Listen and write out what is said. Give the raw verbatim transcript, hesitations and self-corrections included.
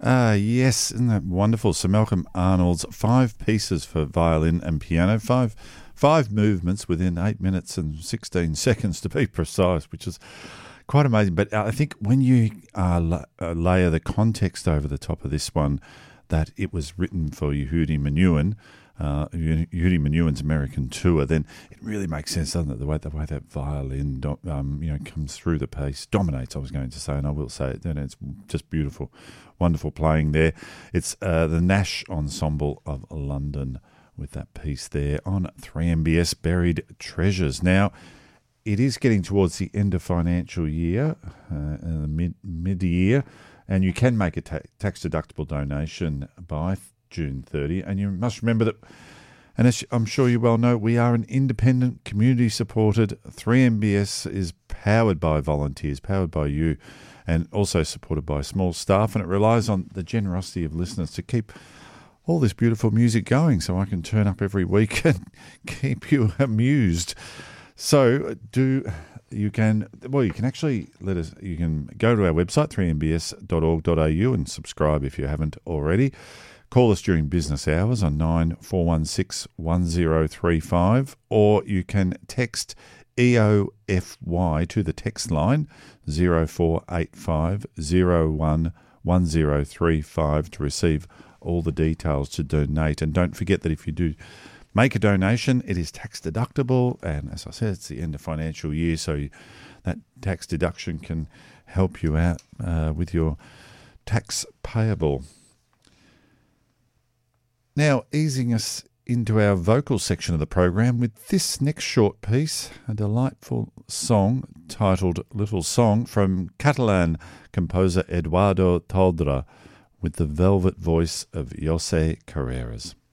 Ah, yes, isn't that wonderful? Sir Malcolm Arnold's five pieces for violin and piano, five five movements within eight minutes and sixteen seconds to be precise, which is quite amazing. But I think when you uh, la- uh, layer the context over the top of this one, that it was written for Yehudi Menuhin, uh, Yehudi Menuhin's American tour, then it really makes sense, doesn't it? The way the way that violin, do, um, you know, comes through the piece, dominates. I was going to say, and I will say it. You know, it's just beautiful, wonderful playing there. It's uh, the Nash Ensemble of London with that piece there on three M B S Buried Treasures. Now, it is getting towards the end of financial year, uh, mid mid year. And you can make a ta- tax-deductible donation by June thirtieth. And you must remember that, and as I'm sure you well know, we are an independent, community-supported. three M B S is powered by volunteers, powered by you, and also supported by small staff. And it relies on the generosity of listeners to keep all this beautiful music going so I can turn up every week and keep you amused. So do... You can, well, you can actually let us, you can go to our website, three m b s dot org dot a u, and subscribe if you haven't already. Call us during business hours on nine four one six one zero three five, or you can text E O F Y to the text line zero four eight five zero one one zero three five to receive all the details to donate. And don't forget that if you do make a donation, it is tax deductible, and as I said, it's the end of financial year, so you, that tax deduction can help you out uh, with your tax payable. Now, easing us into our vocal section of the program with this next short piece, a delightful song titled Little Song from Catalan composer Eduardo Toldrà with the velvet voice of José Carreras.